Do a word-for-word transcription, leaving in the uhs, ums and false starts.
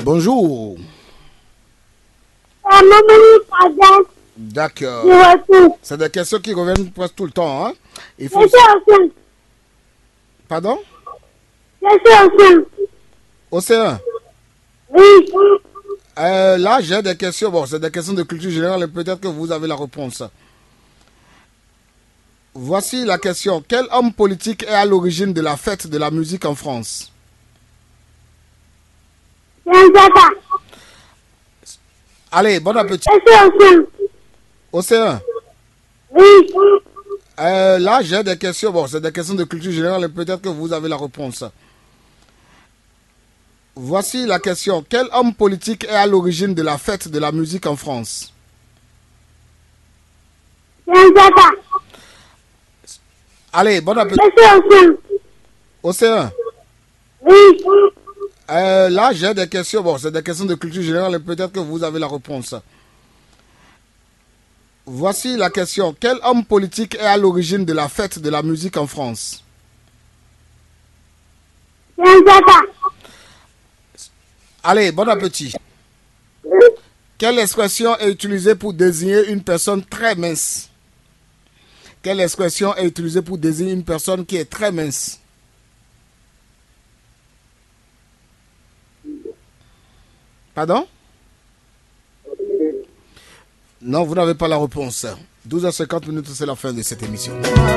Bonjour. Euh, maman, pardon. D'accord. Je retrouve. C'est des questions qui reviennent presque tout le temps. Hein? Il faut... Question cinq. Pardon? Question cinq. Océan. Oui. Euh, là, j'ai des questions. Bon, c'est des questions de culture générale et peut-être que vous avez la réponse. Voici la question. Quel homme politique est à l'origine de la fête de la musique en France? Je ne sais pas. Allez, bon appétit. Question cinq. Océan. Oui. Euh, là, j'ai des questions. Bon, c'est des questions de culture générale et peut-être que vous avez la réponse. Voici la question. Quel homme politique est à l'origine de la fête de la musique en France? Je ne sais pas. Allez, bon appétit. Question cinq. Océan. Oui. Euh, là, j'ai des questions. Bon, c'est des questions de culture générale et peut-être que vous avez la réponse. Voici la question. Quel homme politique est à l'origine de la fête de la musique en France? Je ne sais pas. Allez, bon appétit. Quelle expression est utilisée pour désigner une personne très mince? Quelle expression est utilisée pour désigner une personne qui est très mince? Pardon? Non, vous n'avez pas la réponse. douze heures cinquante minutes, c'est la fin de cette émission.